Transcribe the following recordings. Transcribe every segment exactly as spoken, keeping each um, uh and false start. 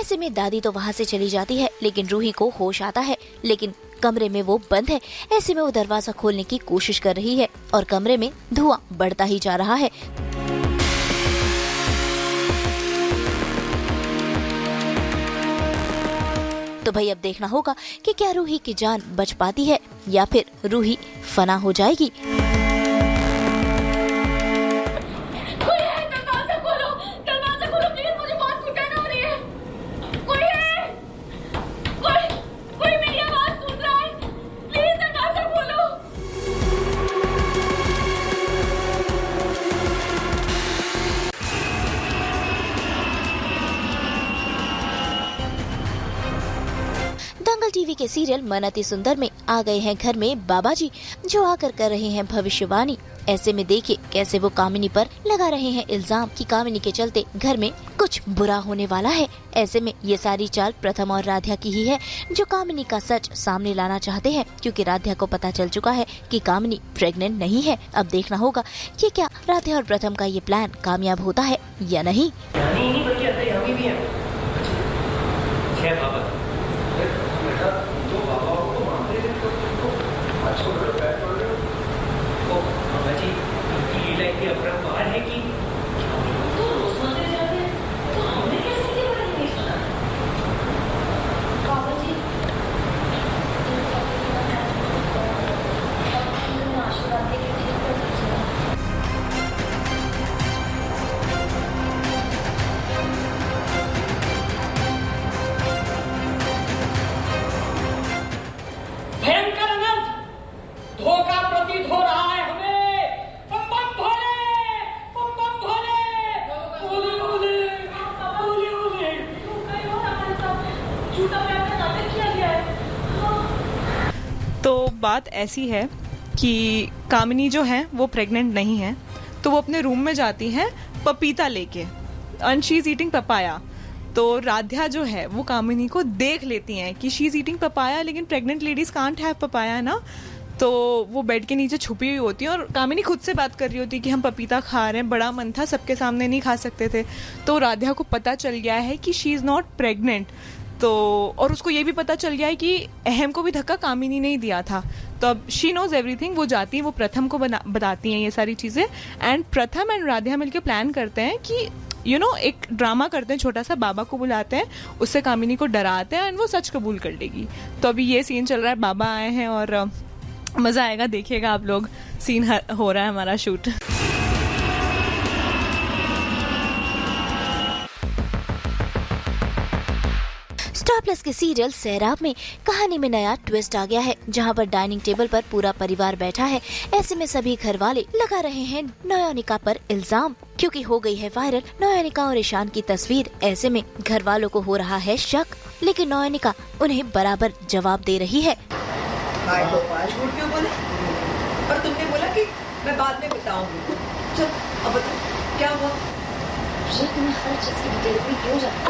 ऐसे में दादी तो वहाँ से चली जाती है, लेकिन रूही को होश आता है, लेकिन कमरे में वो बंद है। ऐसे में वो दरवाजा खोलने की कोशिश कर रही है और कमरे में धुआं बढ़ता ही जा रहा है। तो भाई अब देखना होगा कि क्या रूही की जान बच पाती है या फिर रूही फना हो जाएगी। दंगल टीवी के सीरियल मन अति सुंदर में आ गए हैं घर में बाबा जी, जो आकर कर रहे हैं भविष्यवाणी। ऐसे में देखिए कैसे वो कामिनी पर लगा रहे हैं इल्जाम कि कामिनी के चलते घर में कुछ बुरा होने वाला है। ऐसे में ये सारी चाल प्रथम और राध्या की ही है, जो कामिनी का सच सामने लाना चाहते हैं, क्योंकि राध्या को पता चल चुका है कि कामिनी प्रेग्नेंट नहीं है। अब देखना होगा कि क्या राध्या और प्रथम का ये प्लान कामयाब होता है या नहीं। तो बात ऐसी है कि कामिनी जो है वो प्रेग्नेंट नहीं है, तो वो अपने रूम में जाती है पपीता लेके, and she is eating papaya. तो राध्या जो है वो कामिनी को देख लेती हैं कि शी इज ईटिंग पपाया, लेकिन pregnant ladies can't have papaya ना। तो वो बेड के नीचे छुपी हुई होती है और कामिनी खुद से बात कर रही होती है कि हम पपीता खा रहे हैं, बड़ा मन था, सबके सामने नहीं खा सकते थे। तो राध्या को पता चल गया है कि शी इज नॉट प्रेग्नेंट। तो और उसको ये भी पता चल गया है कि अहम को भी धक्का कामिनी नहीं दिया था। तो अब शी नोज एवरीथिंग। वो जाती है, वो प्रथम को बताती हैं ये सारी चीजें, एंड प्रथम एंड राध्या मिलकर प्लान करते हैं कि यू you नो know, एक ड्रामा करते हैं छोटा सा, बाबा को बुलाते हैं, उससे कामिनी को डराते हैं एंड वो सच कबूल कर लेगी। तो अभी ये सीन चल रहा है, बाबा आए हैं और मजा आएगा, देखिएगा आप लोग, सीन हो रहा है हमारा शूट। स्टार प्लस के सीरियल सैराब में कहानी में नया ट्विस्ट आ गया है, जहां पर डाइनिंग टेबल पर पूरा परिवार बैठा है। ऐसे में सभी घर वाले लगा रहे हैं नयनिका पर इल्जाम, क्योंकि हो गई है वायरल नयनिका और ईशान की तस्वीर। ऐसे में घर वालों को हो रहा है शक, लेकिन नयनिका उन्हें बराबर जवाब दे रही है। झूठ क्यों बोले? और तुमने बोला कि मैं बाद में बताऊंगी। चल अब बता क्या हुआ? तुम्हें हर चीज की डिटेल में क्यों जानते?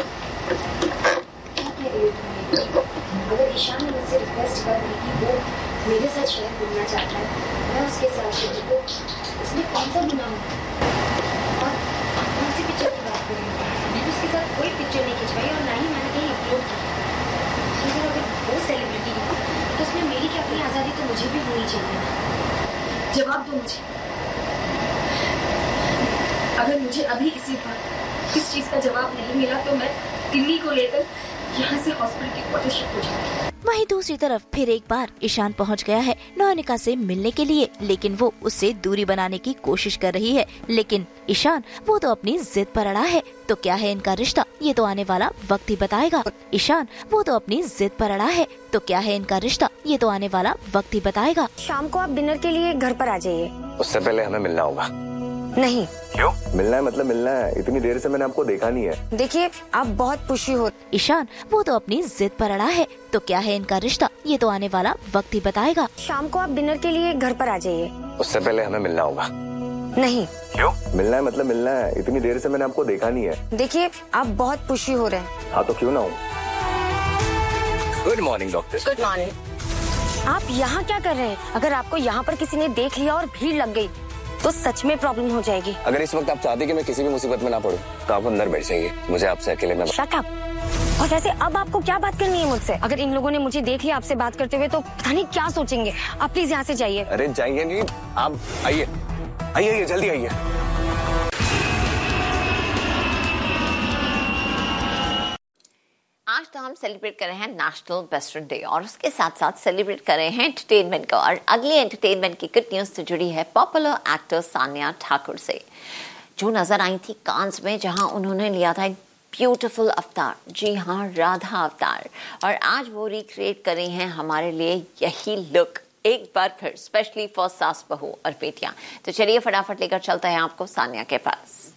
अगर ईशान ने मुझसे रिक्वेस्ट कर दी कि वो मेरे साथ शेयर करना चाहता है, मैं उसके साथ शेयर, तो उसमें कौन सा गुनाह हो? और कौन सी पिक्चर की बात कर रही हूँ? मैंने उसके साथ कोई पिक्चर नहीं खिंचवाई और ना ही मैंने कहीं अपलोड की। अगर अगर वो सेलिब्रिटी है तो उसमें मेरी क्या अपनी आज़ादी तो मुझे भी होनी चाहिए। जवाब दो मुझे। अगर मुझे अभी इसी बात इस चीज का जवाब नहीं मिला तो मैं दिल्ली को लेकर यहाँ से हॉस्पिटल की क्वार्टर शिफ्ट हो जाऊंगी। वहीं दूसरी तरफ फिर एक बार ईशान पहुंच गया है नयनिका से मिलने के लिए, लेकिन वो उससे दूरी बनाने की कोशिश कर रही है। लेकिन ईशान वो तो अपनी जिद पर अड़ा है। तो क्या है इनका रिश्ता, ये तो आने वाला वक्त ही बताएगा। ईशान वो तो अपनी जिद पर अड़ा है। तो क्या है इनका रिश्ता, ये तो आने वाला वक्त ही बताएगा। शाम को आप डिनर के लिए घर पर आ जाइए। उससे पहले हमें मिलना होगा। नहीं। क्यों? मिलना है मतलब मिलना है। इतनी देर से मैंने आपको देखा नहीं है। देखिए आप बहुत पुशी हो। ईशान वो तो अपनी जिद पर अड़ा है। तो क्या है इनका रिश्ता, ये तो आने वाला वक्त ही बताएगा। शाम को आप डिनर के लिए घर पर आ जाइए। उससे पहले हमें मिलना होगा। नहीं। क्यों? मिलना है मतलब मिलना है। इतनी देर से मैंने आपको देखा नहीं है। देखिए आप बहुत पुशी हो रहे हैं। हाँ तो क्यों ना हो। Good morning doctor. Good morning. आप यहाँ क्या कर रहे हैं? अगर आपको यहाँ पर किसी ने देख लिया और भीड़ लग गई तो सच में प्रॉब्लम हो जाएगी। अगर इस वक्त आप चाहते कि मैं किसी भी मुसीबत में ना पड़ूं, तो आप अंदर बैठ जाइए। मुझे आपसे अकेले में शट अप। और वैसे अब आपको क्या बात करनी है मुझसे? अगर इन लोगों ने मुझे देख लिया आपसे बात करते हुए तो पता नहीं क्या सोचेंगे। आप प्लीज यहाँ से जाइए। अरे जाइए नहीं, आप आइए आइए आइए जल्दी आइए। आज तो हम सेलिब्रेट कर रहे हैं नेशनल वेस्टर्न डे और उसके साथ साथ सेलिब्रेट कर रहे हैं एंटरटेनमेंट का। और अगली एंटरटेनमेंट की गुड न्यूज तो जुड़ी है पॉपुलर एक्टर सान्या ठाकुर से, जो नजर आई थी कांस में, जहां उन्होंने लिया था एक ब्यूटीफुल अवतार, जी हाँ राधा अवतार, और आज वो रिक्रिएट कर रही हैं हमारे लिए यही लुक एक बार फिर, स्पेशली फॉर सास बहू और बेटियां। तो चलिए फटाफट लेकर चलते हैं आपको सान्या के पास।